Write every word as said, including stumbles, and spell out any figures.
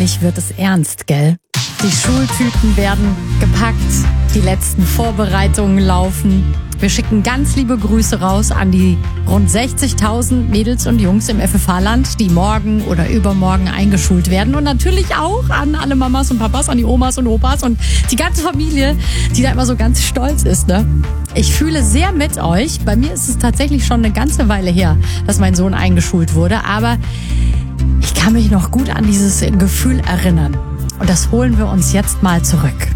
Allmählich wird es ernst, gell? Die Schultüten werden gepackt, die letzten Vorbereitungen laufen. Wir schicken ganz liebe Grüße raus an die rund sechzigtausend Mädels und Jungs im F F H-Land, die morgen oder übermorgen eingeschult werden. Und natürlich auch an alle Mamas und Papas, an die Omas und Opas und die ganze Familie, die da immer so ganz stolz ist, ne? Ich fühle sehr mit euch. Bei mir ist es tatsächlich schon eine ganze Weile her, dass mein Sohn eingeschult wurde. Aber ich kann mich noch gut an dieses Gefühl erinnern. Und das holen wir uns jetzt mal zurück.